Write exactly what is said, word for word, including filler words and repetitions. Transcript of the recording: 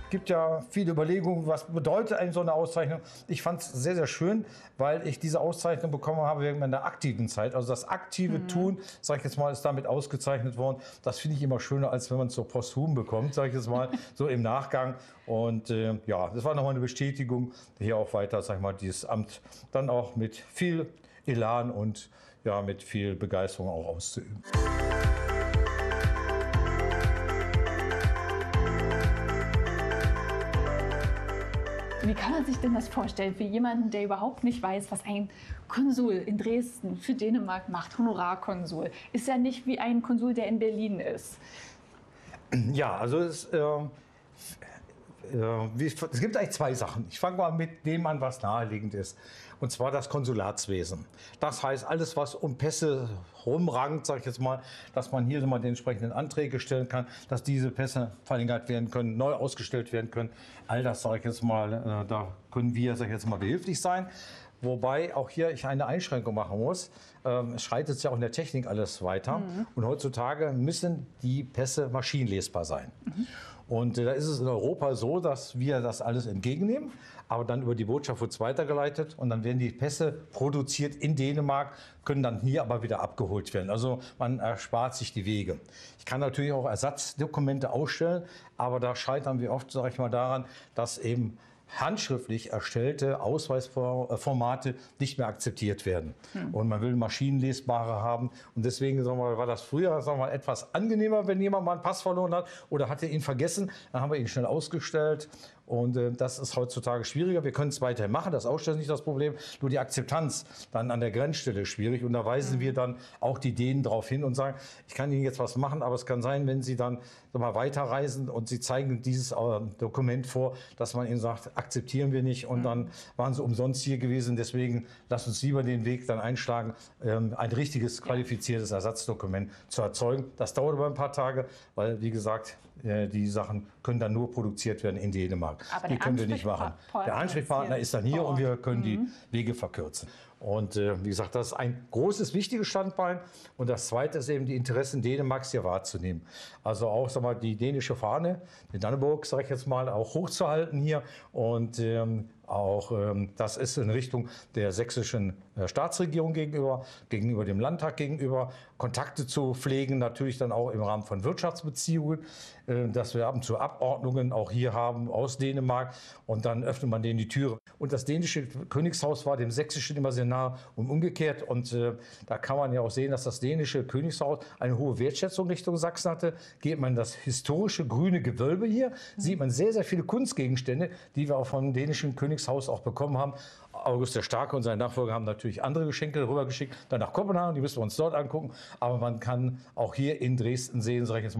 gibt ja viele Überlegungen, was bedeutet eigentlich so eine Auszeichnung. Ich fand es sehr, sehr schön, weil ich diese Auszeichnung bekommen habe während meiner aktiven Zeit. Also das aktive mhm. Tun, sage ich jetzt mal, ist damit ausgezeichnet worden. Das finde ich immer schöner, als wenn man es so posthum bekommt, sage ich jetzt mal, so im Nachgang. Und äh, ja, das war nochmal eine Bestätigung, hier auch weiter, sage ich mal, dieses Amt dann auch mit viel Elan und ja, mit viel Begeisterung auch auszuüben. Wie kann man sich denn das vorstellen für jemanden, der überhaupt nicht weiß, was ein Konsul in Dresden für Dänemark macht? Honorarkonsul ist ja nicht wie ein Konsul, der in Berlin ist. Ja, also es, äh, äh, wie, es gibt eigentlich zwei Sachen. Ich fange mal mit dem an, was naheliegend ist. Und zwar das Konsulatswesen. Das heißt, alles, was um Pässe rumrangt, sage ich jetzt mal, dass man hier mal die entsprechenden Anträge stellen kann, dass diese Pässe verlängert werden können, neu ausgestellt werden können. All das, sage ich jetzt mal, äh, da können wir, sage ich jetzt mal, behilflich sein. Wobei auch hier ich eine Einschränkung machen muss. Ähm, es schreitet ja auch in der Technik alles weiter. Mhm. Und heutzutage müssen die Pässe maschinenlesbar sein. Mhm. Und äh, da ist es in Europa so, dass wir das alles entgegennehmen, aber dann über die Botschaft wird es weitergeleitet und dann werden die Pässe produziert in Dänemark, können dann hier aber wieder abgeholt werden. Also man erspart sich die Wege. Ich kann natürlich auch Ersatzdokumente ausstellen, aber da scheitern wir oft, sage ich mal, daran, dass eben handschriftlich erstellte Ausweisformate nicht mehr akzeptiert werden. Hm. Und man will maschinenlesbare haben. Und deswegen sagen wir, war das früher sagen wir, etwas angenehmer, wenn jemand mal einen Pass verloren hat oder hatte ihn vergessen. Dann haben wir ihn schnell ausgestellt. Und äh, das ist heutzutage schwieriger. Wir können es weiterhin machen, das Ausstellen ist nicht das Problem. Nur die Akzeptanz dann an der Grenzstelle ist schwierig. Und da weisen mhm. wir dann auch die Dänen darauf hin und sagen, ich kann Ihnen jetzt was machen, aber es kann sein, wenn Sie dann sag mal, weiterreisen und Sie zeigen dieses äh, Dokument vor, dass man Ihnen sagt, akzeptieren wir nicht. Und mhm. dann waren Sie umsonst hier gewesen. Deswegen lasst uns lieber den Weg dann einschlagen, ähm, ein richtiges, qualifiziertes Ersatzdokument zu erzeugen. Das dauert aber ein paar Tage, weil, wie gesagt, äh, die Sachen können dann nur produziert werden in Dänemark. Aber die können wir nicht machen. Der Ansprechpartner ist dann hier und wir können mhm. die Wege verkürzen. Und äh, wie gesagt, das ist ein großes, wichtiges Standbein. Und das Zweite ist eben die Interessen Dänemarks hier wahrzunehmen. Also auch sag mal, die dänische Fahne, den Dannebrog, sage ich jetzt mal, auch hochzuhalten hier. Und ähm, auch ähm, das ist in Richtung der sächsischen äh, Staatsregierung gegenüber, gegenüber dem Landtag gegenüber, Kontakte zu pflegen, natürlich dann auch im Rahmen von Wirtschaftsbeziehungen, äh, dass wir ab und zu Abordnungen auch hier haben aus Dänemark und dann öffnet man denen die Türe. Und das dänische Königshaus war dem sächsischen immer sehr nah und umgekehrt und äh, da kann man ja auch sehen, dass das dänische Königshaus eine hohe Wertschätzung Richtung Sachsen hatte. Geht man in das historische grüne Gewölbe hier, mhm. sieht man sehr, sehr viele Kunstgegenstände, die wir auch vom dänischen Königshaus auch bekommen haben. August der Starke und seine Nachfolger haben natürlich andere Geschenke rübergeschickt, dann nach Kopenhagen, die müssen wir uns dort angucken. Aber man kann auch hier in Dresden sehen, sage ich jetzt mal,